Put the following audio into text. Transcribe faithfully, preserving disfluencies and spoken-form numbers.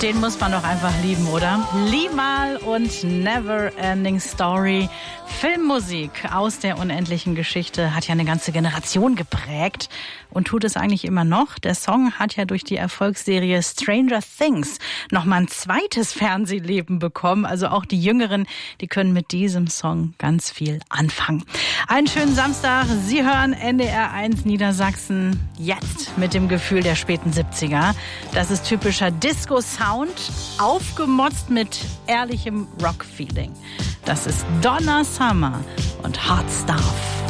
Den muss man doch einfach lieben, oder? Limal und Never Ending Story. Filmmusik aus der unendlichen Geschichte hat ja eine ganze Generation geprägt und tut es eigentlich immer noch. Der Song hat ja durch die Erfolgsserie Stranger Things nochmal ein zweites Fernsehleben bekommen. Also auch die Jüngeren, die können mit diesem Song ganz viel anfangen. Einen schönen Samstag. Sie hören N D R eins Niedersachsen jetzt mit dem Gefühl der späten siebziger. Das ist typischer Disco-Sound, aufgemotzt mit ehrlichem Rock-Feeling. Das ist Donna Summer und Hot Stuff.